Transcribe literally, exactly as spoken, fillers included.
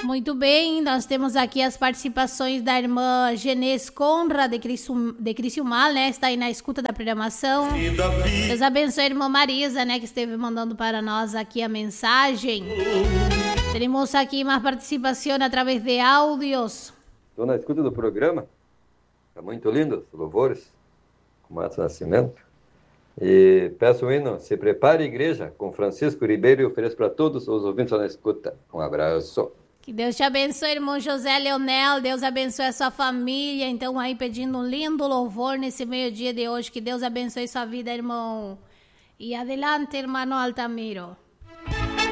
Muito bem, nós temos aqui as participações da irmã Genês Conra de, Crisu, de Criciúmal, né? Está aí na escuta da programação. Deus abençoe a irmã Marisa, né? Que esteve mandando para nós aqui a mensagem. Temos aqui uma participação através de áudios. Estou na escuta do programa. Está muito lindo, os louvores, com Matos Nascimento. E peço o hino, se prepare igreja, com Francisco Ribeiro, e ofereço para todos os ouvintes na escuta. Um abraço. Que Deus te abençoe, irmão José Leonel, Deus abençoe a sua família. Então aí pedindo um lindo louvor nesse meio-dia de hoje, que Deus abençoe sua vida, irmão. E adelante, irmão Altamiro.